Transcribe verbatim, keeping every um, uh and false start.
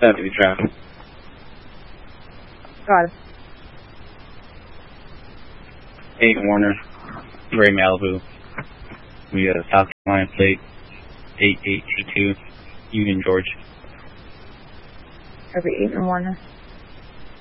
That'd be traffic. Got it. eight Warner, Gray Malibu. We have South Carolina plate, eight eight two two, Union, Georgia. Every eight and Warner.